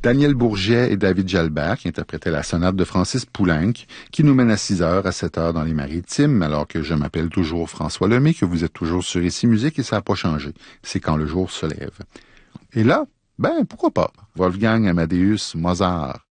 Daniel Bourget et David Jalbert qui interprétaient la sonate de Francis Poulenc, qui nous mène à 6h, à 7h dans les Maritimes, alors que je m'appelle toujours François Lemay, que vous êtes toujours sur Ici Musique et ça n'a pas changé. C'est quand le jour se lève. Et là, pourquoi pas? Wolfgang Amadeus Mozart.